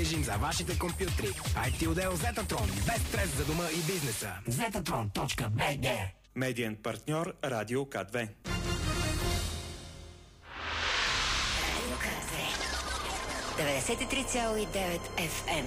грижим за вашите компютри. IT отдел Zetatron. Без стрес за дома и бизнеса. Zetatron.bg. Медиен партньор Радио К2. Радио К2. 93,9 FM.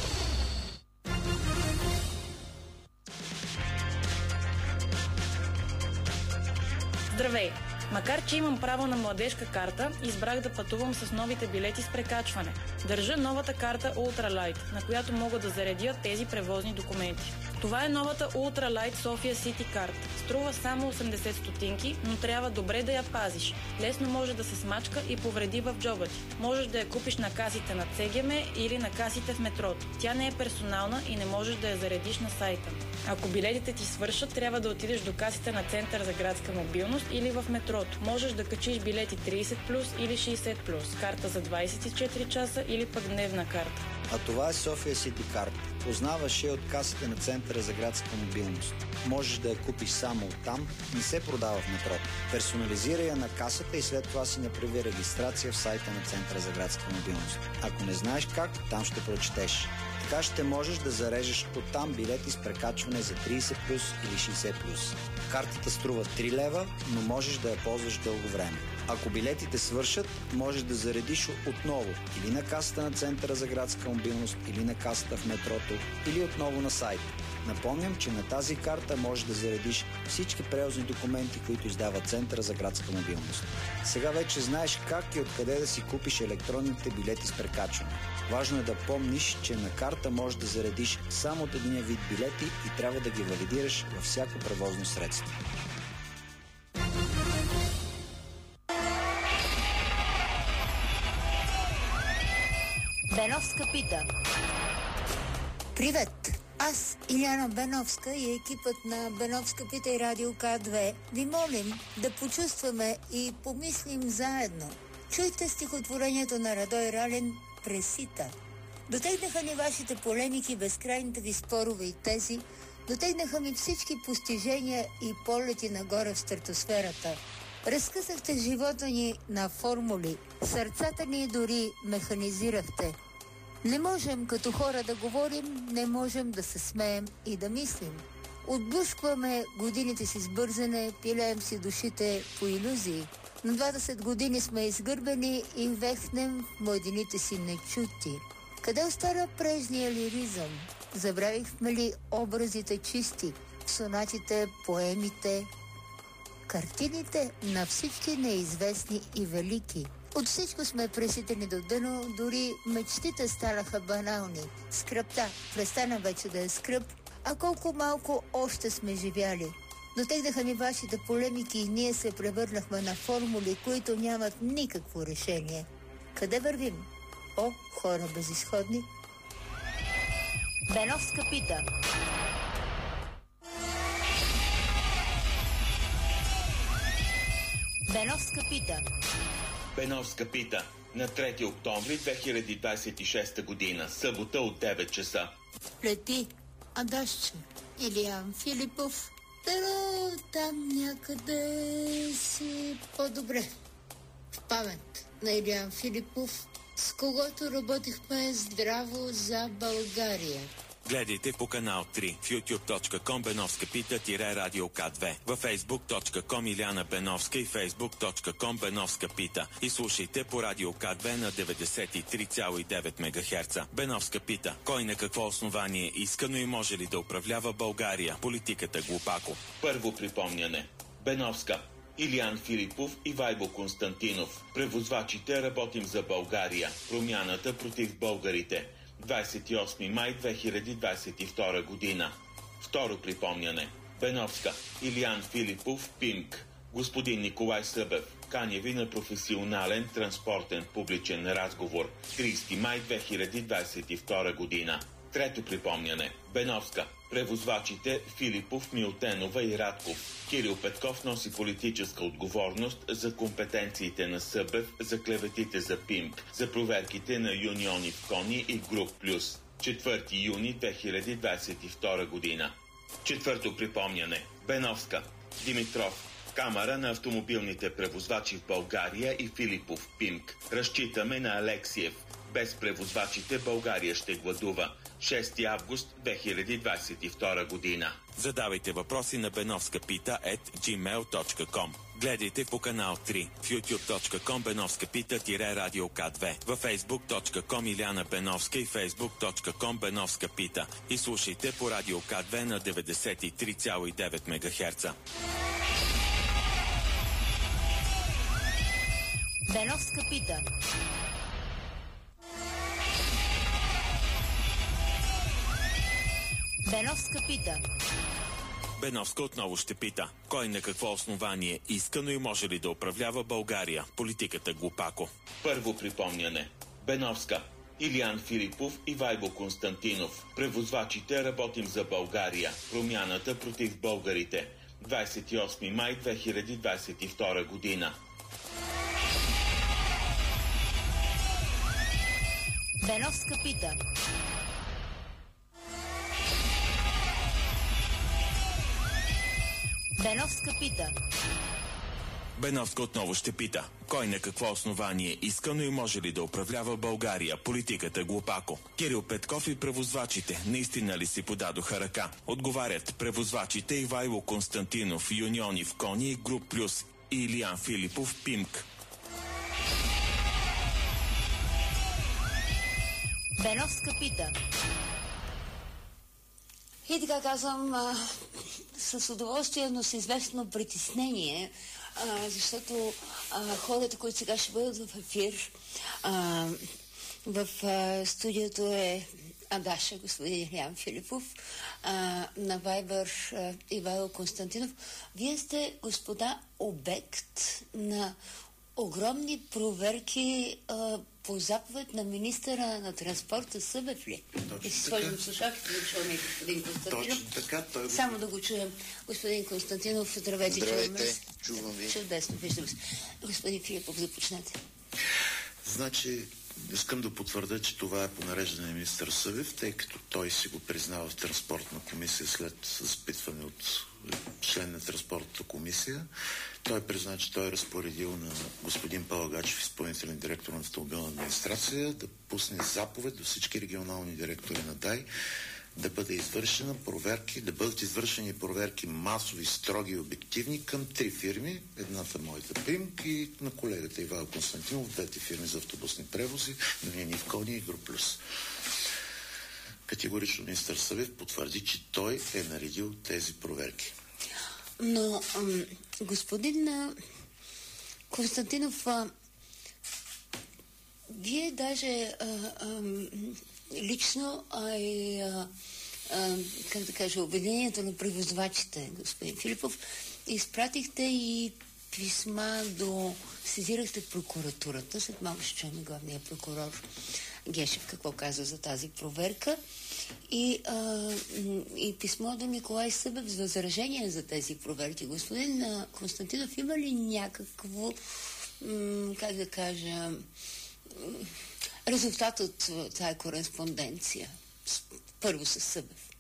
Здравей! Макар че имам право на младежка карта, избрах да пътувам с новите билети с прекачване. Държа новата карта Ultralight, на която мога да заредя тези превозни документи. Това е новата Ultralight София City Card. Струва само 80 стотинки, но трябва добре да я пазиш. Лесно може да се смачка и повреди в джоба ти. Можеш да я купиш на касите на ЦГМ или на касите в метрото. Тя не е персонална и не можеш да я заредиш на сайта. Ако билетите ти свършат, трябва да отидеш до касите на Център за градска мобилност или в метрото. Можеш да качиш билети 30+, или 60+, карта за 24 часа или пък дневна карта. А това е София City Card. Познаваш я от касите на Центъра за градска мобилност. Можеш да я купиш само оттам, не се продава в метрото. Персонализирай я на касата и след това си направи регистрация в сайта на Центъра за градска мобилност. Ако не знаеш как, там ще прочетеш. Така ще можеш да зарежеш оттам билети с прекачване за 30+, или 60+. Картата струва 3 лева, но можеш да я ползваш дълго време. Ако билетите свършат, можеш да заредиш отново или на касата на Центъра за градска мобилност, или на касата в метрото, или отново на сайта. Напомням, че на тази карта можеш да заредиш всички превозни документи, които издава Центъра за градска мобилност. Сега вече знаеш как и откъде да си купиш електронните билети с прекачване. Важно е да помниш, че на карта можеш да заредиш само от един вид билети и трябва да ги валидираш във всяко превозно средство. Беновска пита. Привет! Аз, Иляна Беновска и екипът на Беновска пита и Радио К2 ви молим да почувстваме и помислим заедно. Чуйте стихотворението на Радой Ралин «Пресита». Дотегнаха ни вашите полемики, безкрайните ви спорове и тези, дотегнаха ми всички постижения и полети нагоре в стратосферата. Разкъсахте живота ни на формули, сърцата ни дори механизирахте. Не можем като хора да говорим, не можем да се смеем и да мислим. Отблъскваме годините си с бързане, пилеем си душите по илюзии. На 20 години сме изгърбени и вехнем в младините си нечути. Къде остана прежния лиризъм? Забравихме ли образите чисти, сонатите, поемите, картините на всички неизвестни и велики? От всичко сме преситени до дъно, дори мечтите станаха банални. Скръпта престана вече да е скръп, а колко малко още сме живяли. Дотегнаха ни вашите полемики и ние се превърнахме на формули, които нямат никакво решение. Къде вървим? О, хора безизходни! Беновска пита. Беновска пита. Беновска пита на 3 октомври 2026 година, събота от 9 часа. Лети, Адашче, Илиян Филипов, там някъде си по-добре. В памет на Илиян Филипов, с когото работихме здраво за България. Гледайте по канал 3 в youtube.com Беновска пита-радио К2, във facebook.com Иляна Беновска и facebook.com Беновска пита и слушайте по радио К2 на 93,9 МГц. Беновска пита. Кой на какво основание иска, но и може ли да управлява България? Политиката глупако. Първо припомняне. Беновска. Илиян Филипов и Вайбо Константинов. Превозвачите работим за България. Промяната против българите. 28 май 2022 година. Второ припомняне. Беновска. Илиян Филипов, ПИМК. Господин Николай Събев. Каня ви на професионален транспортен публичен разговор. 30 май 2022 година. Трето припомняне. Беновска. Превозвачите Филипов, Милтенова и Радков. Кирил Петков носи политическа отговорност за компетенциите на Събев, за клеветите за ПИМК, за проверките на Юниони в Кони и Груп Плюс. 4 юни 2022 година. Четвърто припомняне. Беновска. Димитров. Камара на автомобилните превозвачи в България и Филипов, ПИМК. Разчитаме на Алексиев. Без превозвачите България ще гладува. 6 август 2022 година. Задавайте въпроси на benovskapita@gmail.com. Гледайте по канал 3 в youtube.com benovskapita-radio K2, във facebook.com Илияна Беновска и facebook.com benovskapita и слушайте по радио K2 на 93,9 МГц. Беновска пита. Беновска пита. Беновска отново ще пита. Кой на какво основание иска, но и може ли да управлява България? Политиката глупако. Първо припомняне. Беновска. Илиян Филипов и Вайбо Константинов. Превозвачите работим за България. Промяната против българите. 28 май 2022 година. Беновска пита. Беновска пита. Беновска отново ще пита. Кой на какво основание иска, но и може ли да управлява България? Политиката глупако. Кирил Петков и превозвачите наистина ли си подадоха ръка? Отговарят превозвачите Ивайло Константинов, Юниони в Кони, Груп Плюс и Илиян Филипов, Пимк. Беновска пита. И така казвам с удоволствие, но с известно притеснение, защото хората, които сега ще бъдат в ефир, в студиото е Адаша, господин Илиян Филипов, на Вайбър Ивайло Константинов. Вие сте, господа, обект на огромни проверки по заповед на министъра на транспорта Събев ли? И си сложим слушалките да чуваме господин Константинов. Точно така. Само да го чуем. Господин Константинов, здравейте. Чувам ви. Чудесно, виждам се. Господин Филипов, започнете. Значи, искам да потвърдя, че това е по нареждане на министър Събев, тъй като той си го признава в транспортна комисия след запитване от член на транспортната комисия. Той призна, че той е разпоредил на господин Палагачев, изпълнителен директор на автомобилна администрация, да пусне заповед до всички регионални директори на ДАИ да бъде извършена проверки, да бъдат извършени проверки масови, строги и обективни към 3 фирми. Едната моята Пимк и на колегата Ивайло Константинов, 2 фирми за автобусни превози, Юниони в Кони и Груп Плюс. Категорично министър Събев потвърди, че той е наредил тези проверки. Но, господин Константинов, вие даже лично, как да кажа, обединението на превозвачите, господин Филипов, изпратихте и писма сезирахте прокуратурата. След малко ще чуем главния прокурор Гешев какво каза за тази проверка. И писмо до Николай Събев за възражение за тези проверки. Господин Константинов, има ли някакво, как да кажа, резултат от тази кореспонденция? Първо с Събев.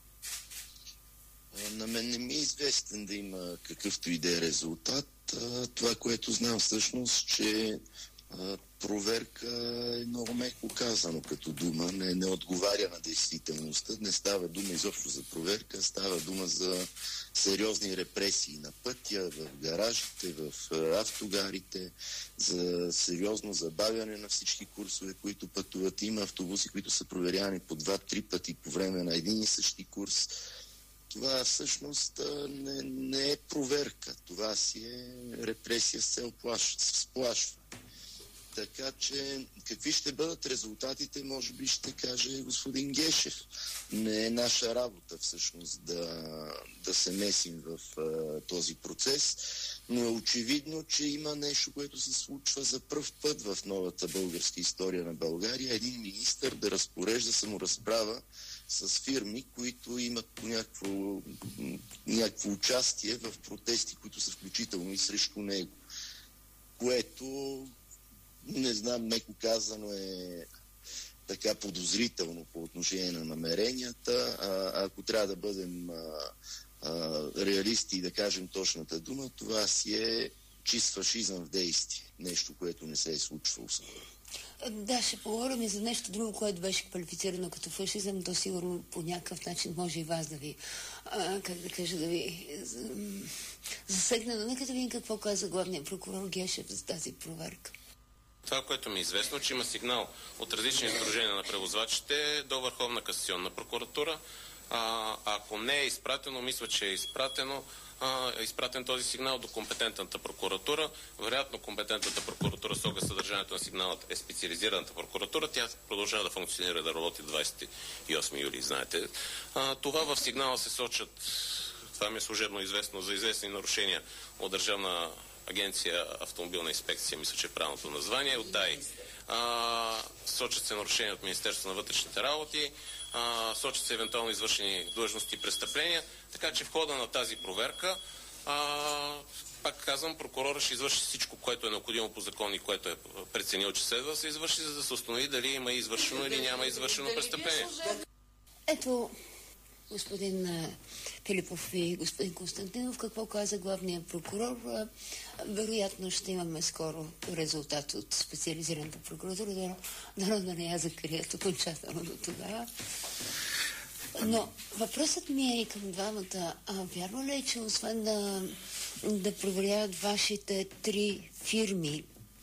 На мен не ми е известен да има какъвто и да е резултат. Това, което знам всъщност, че проверка е много меко казано като дума, не отговаря на действителността. Не става дума изобщо за проверка, става дума за сериозни репресии на пътя, в гаражите, в автогарите, за сериозно забавяне на всички курсове, които пътуват. Има автобуси, които са проверявани по 2-3 пъти по време на един и същи курс. Това всъщност не е проверка. Това си е репресия с цел сплашване. Така че какви ще бъдат резултатите, може би ще каже господин Гешев. Не е наша работа всъщност да се месим в този процес, но е очевидно, че има нещо, което се случва за пръв път в новата българска история на България. Един министър да разпорежда саморазправа с фирми, които имат по някакво участие в протести, които са включително и срещу него. Което, не знам, меко казано е така подозрително по отношение на намеренията. Ако трябва да бъдем реалисти и да кажем точната дума, това си е чист фашизъм в действие. Нещо, което не се е случвало. Да, ще поговорим и за нещо друго, което беше квалифицирано като фашизъм. То сигурно по някакъв начин може и вас да ви, да ви засегне. Но нека да видим какво каза главният прокурор Гешев за тази проверка. Това, което ми е известно, че има сигнал от различни сдружения на превозвачите до Върховна касационна прокуратура. Ако не е изпратено, мисля, че е изпратен този сигнал до компетентната прокуратура. Вероятно компетентната прокуратура с оглед съдържанието на сигналът е специализираната прокуратура. Тя продължава да функционира, да работи 28 юли, знаете. Това в сигнала се сочат, това ми е служебно известно, за известни нарушения от Държавна агенция Автомобилна инспекция, мисля, че е правилното название, от ДАИ. Сочат се нарушения от Министерството на вътрешните работи, сочат се евентуално извършени длъжности и престъпления, така че в хода на тази проверка, пак казвам, прокурора ще извърши всичко, което е необходимо по закон и което е преценил, че следва да се извърши, за да се установи дали има извършено или няма извършено престъпление. Ето, господин Филипов и господин Константинов, какво каза главният прокурор? Вероятно ще имаме скоро резултат от специализираната прокуратура, да не я закрият окончателно до тогава. Но въпросът ми е и към двамата. Вярно ли е, че освен да проверяват вашите 3 фирми,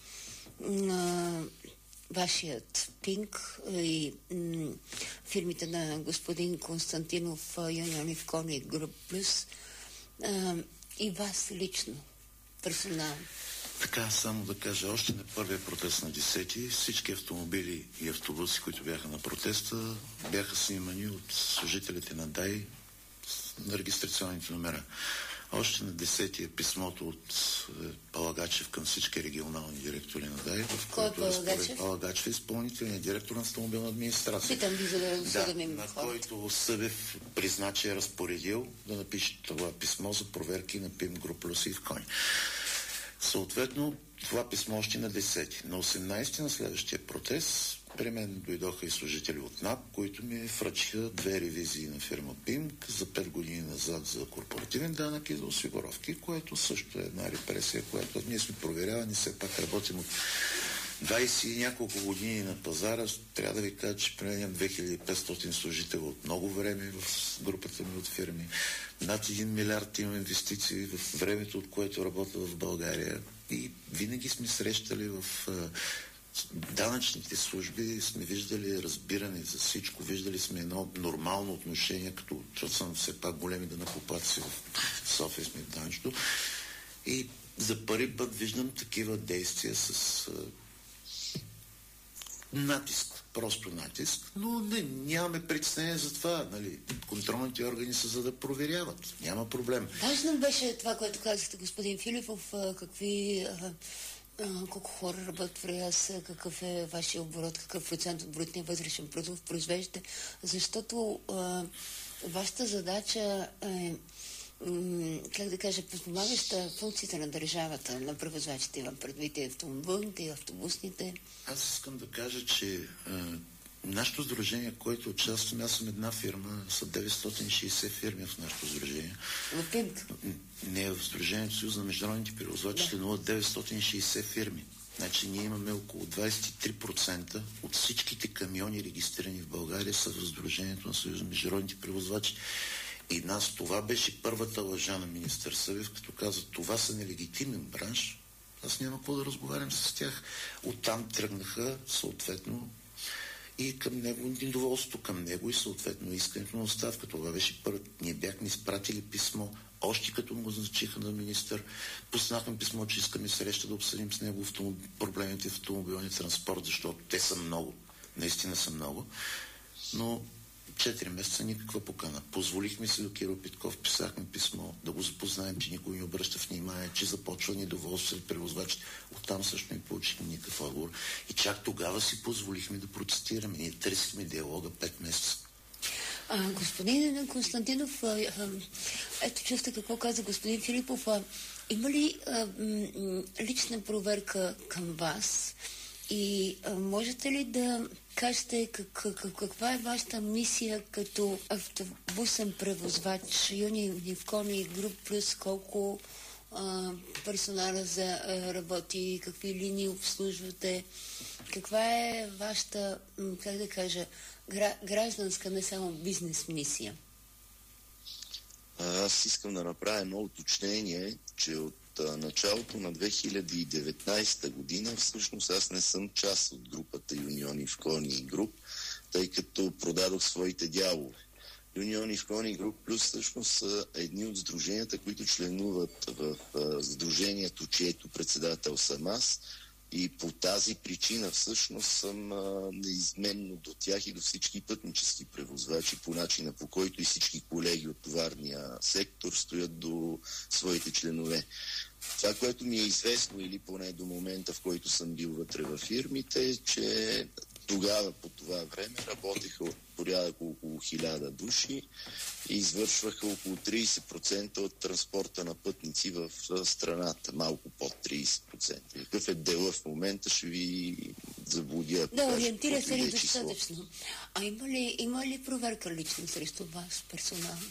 вашият Пинк и фирмите на господин Константинов, Юнион Ивкон и Груп Плюс, и вас лично, персонално? Така, само да кажа, още на първия протест на 10-ти, всички автомобили и автобуси, които бяха на протеста, бяха снимани от служителите на ДАИ на регистрационните номера. Още на 10-ти е писмото от Палагачев към всички регионални директори на ДАИ, в който Палагачев е изпълнителният директор на автомобилна администрация. Питам ви, за да съдим на който Събев призна, че е разпоредил да напише това писмо за проверки на ПИМ, Груп Плюс и Ивкони. Съответно, това писмо още на 10-ти. На 18-ти на следващия протест при мен дойдоха и служители от НАП, които ми връчиха 2 ревизии на фирма ПИМК за 5 години назад за корпоративен данък и за осигуровки, което също е една репресия, която ние сме проверявани, все пак работим от 20 и няколко години на пазара. Трябва да ви кажа, че приемам 2500 служители от много време в групата ми от фирми. Над 1 милиард имам инвестиции в времето, от което работя в България. И винаги сме срещали в данъчните служби, сме виждали разбиране за всичко. Виждали сме едно нормално отношение, като съм все пак големи данъкоплатци в София сме в данъчното. И за първи път виждам такива действия с натиск, просто натиск, но нямаме притеснение за това. Нали? Контролните органи са за да проверяват. Няма проблем. Важно беше това, което казахте, господин Филипов, колко хора работят в РИАС, какъв е вашия оборот, какъв процент от брутния вътрешен продукт произвеждате, защото вашата задача е, как да кажа, подпомагаща функциите на държавата, на превозвачите, имам предвид и автомобилните, и автобусните. Аз искам да кажа, че нашето сдружение, което участваме, аз съм една фирма, са 960 фирми в нашето сдружение. В ПИМК? Не, в Сдружението Съюз на международните превозвачи членуват 960 фирми. Значи ние имаме около 23% от всичките камиони, регистрирани в България, са в Сдружението на Съюз на международните превозвачи. И нас това беше първата лъжа на министър Събев, като каза, това са нелегитимен бранш. Аз няма какво да разговарям с тях. Оттам тръгнаха съответно и към него, недоволството към него и съответно искането на оставка. Това беше първо. Ние бяхме изпратили писмо, още като го назначиха на министър. Пуснахме писмо, че искаме среща да обсъдим с него проблемите в автомобилния транспорт, защото те са много. Наистина са много. Но 4 месеца никаква покана. Позволихме си до Кирил Питков, писахме писмо, да го запознаем, че никой не обръща внимание, че започва недоволство сред превозвачите. Оттам също не получихме никакъв отговор. И чак тогава си позволихме да протестираме. Ние търсихме диалога 5 месеца. Господин Константинов, ето чувствате какво каза господин Филипов. Има ли лична проверка към вас? И можете ли да кажете каква е вашата мисия като автобусен превозвач, Юнион Ивкон и Груп Плюс, колко персонала работи, какви линии обслужвате, каква е вашата, как да кажа, гражданска, не само бизнес мисия? Аз искам да направя едно уточнение, че от началото на 2019 година всъщност аз не съм част от групата Union Ivconi Group, тъй като продадох своите дялове. Union Ivconi Group Plus всъщност са едни от сдруженията, които членуват в сдружението, чието председател съм аз. И по тази причина всъщност съм неизменно до тях и до всички пътнически превозвачи, по начина по който и всички колеги от товарния сектор стоят до своите членове. Това, което ми е известно, или поне до момента, в който съм бил вътре във фирмите, е, че тогава, по това време, работеха от порядък около 1000 души и извършваха около 30% от транспорта на пътници в страната. Малко под 30%. Какъв е дела в момента, ще ви заблудя. Да, ориентира се ли достатъчно? А има ли проверка лично срещу вас персонално?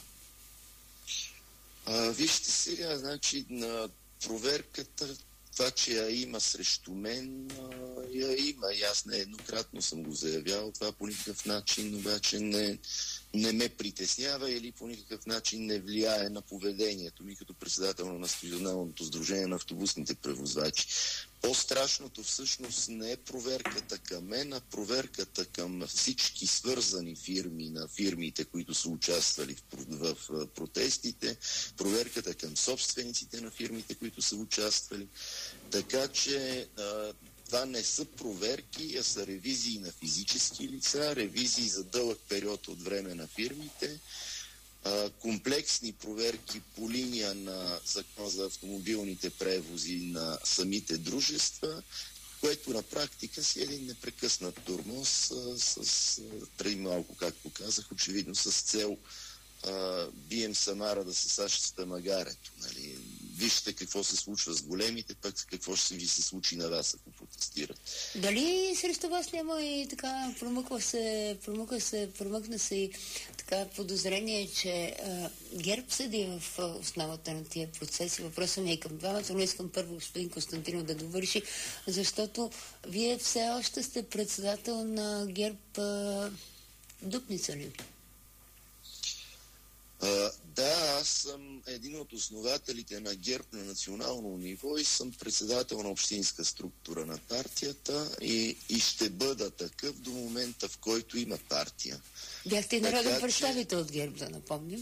Вижте сега, значи на проверката, това, че я има срещу мен, я има. И аз нееднократно съм го заявявал. Това по никакъв начин обаче не ме притеснява или по никакъв начин не влияе на поведението ми като председател на Националното сдружение на автобусните превозвачи. По-страшното всъщност не е проверката към мен, а проверката към всички свързани фирми на фирмите, които са участвали в протестите, проверката към собствениците на фирмите, които са участвали. Така че това не са проверки, а са ревизии на физически лица, ревизии за дълъг период от време на фирмите, комплексни проверки по линия на Закон за автомобилните превози на самите дружества, което на практика си един непрекъснат тормоз преди малко, както казах, очевидно с цел бием Самара да се саща магарето. Нали? Вижте какво се случва с големите, пък какво ще ви се случи на вас, ако протестират. Дали срещу вас няма и така промъкна се и така подозрение, че ГЕРБ седи в основата на тия процеси? Въпросът ми е към двамата, но искам първо господин Константинов да довърши, защото вие все още сте председател на ГЕРБ Дупница ли? Да, аз съм един от основателите на ГЕРБ на национално ниво и съм председател на общинска структура на партията и ще бъда такъв до момента, в който има партия. Бяхте народен представител от ГЕРБ, да напомним.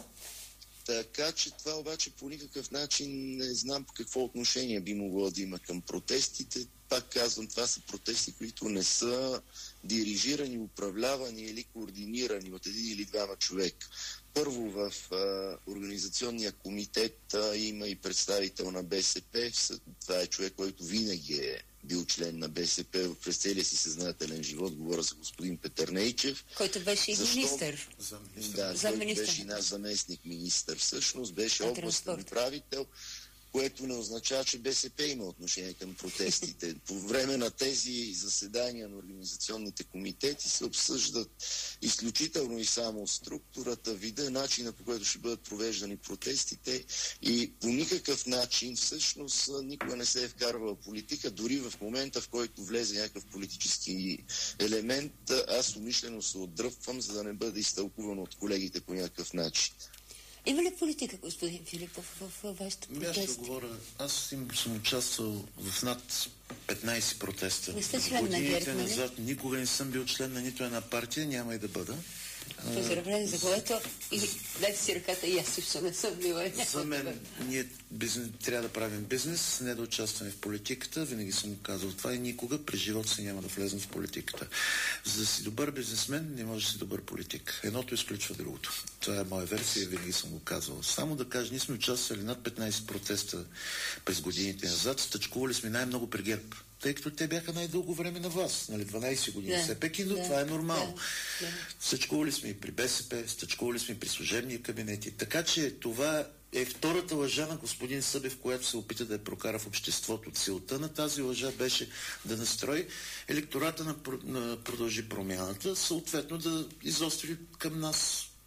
Така че това обаче по никакъв начин не знам какво отношение би могло да има към протестите. Пак казвам, това са протести, които не са дирижирани, управлявани или координирани от един или двама човека. Първо в организационния комитет има и представител на БСП. Това е човек, който винаги е бил член на БСП през целия си съзнателен живот. Говоря за господин Петър Нейчев. Който беше и министър. Да, който беше и наш заместник министър. Всъщност беше областен управител, което не означава, че БСП има отношение към протестите. По време на тези заседания на организационните комитети се обсъждат изключително и само структурата, вида, начина, по който ще бъдат провеждани протестите и по никакъв начин всъщност никога не се е вкарвала политика, дори в момента, в който влезе някакъв политически елемент, аз умишлено се отдръпвам, за да не бъде изтълкувано от колегите по някакъв начин. Има ли политика, господин Филипов, в вашите протести? Аз ще говоря. Аз съм участвал в над 15 протеста. Не сте член на ГЕРБ, нали? Никога не съм бил член на нито една партия, няма и да бъда. Поздравление за което и дайте си ръката и аз също не съм била. За мен ние трябва да правим бизнес, не да участваме в политиката. Винаги съм казал това и никога през живота си няма да влезем в политиката. За да си добър бизнесмен, не може да си добър политик. Едното изключва другото. Това е моя версия и винаги съм го казвал. Само да кажа, ние сме участвали над 15 протеста през годините назад. Стъчкували сме най-много при ГЕРБ, тъй като те бяха най-дълго време на власт. Нали, 12 години. Все пак и това е нормално. Стъчкували сме и при БСП, стъчкували сме и при служебни кабинети. Така че това е втората лъжа на господин Събев, която се опита да я прокара в обществото. Целта на тази лъжа беше да настрои електората на Продължи промяната, съответно да изостри към нас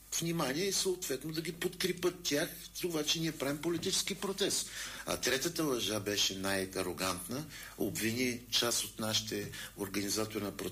внимание и съответно да ги подкрепят тях, това, че ние правим политически протест. А третата лъжа беше най-арогантна. Обвини част от нашите организатори на протест